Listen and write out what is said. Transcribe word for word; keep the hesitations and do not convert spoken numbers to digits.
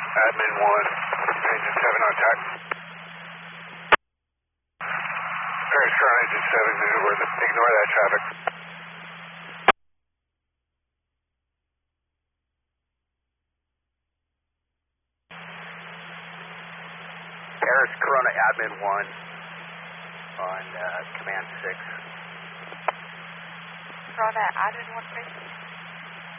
Admin one, engine seven on tack. Paris Crown engine seven, ignore, the, ignore that traffic. Paris Corona Admin one on uh, command six. Corona Admin one, please.